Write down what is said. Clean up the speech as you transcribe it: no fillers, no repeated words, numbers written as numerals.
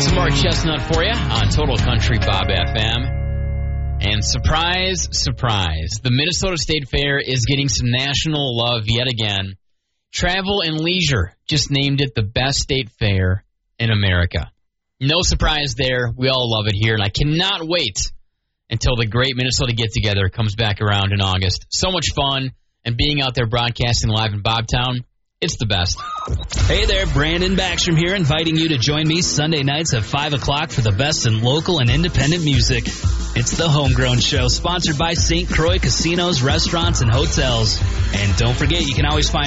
This is Mark Chestnut for you on Total Country Bob FM. And surprise, surprise, the Minnesota State Fair is getting some national love yet again. Travel and Leisure just named it the best state fair in America. No surprise there. We all love it here, and I cannot wait until the great Minnesota get-together comes back around in August. So much fun, and being out there broadcasting live in Bobtown, it's the best. Hey there, Brandon Backstrom here, inviting you to join me Sunday nights at 5 o'clock for the best in local and independent music. It's the Homegrown Show, sponsored by St. Croix Casinos, Restaurants, and Hotels. And don't forget, you can always find